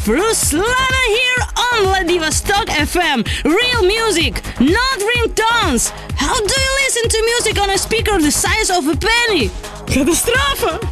Ruslana here on Vladivostok FM. Real music, not ringtones. How do you listen to music on a speaker the size of a penny? Катастрофа!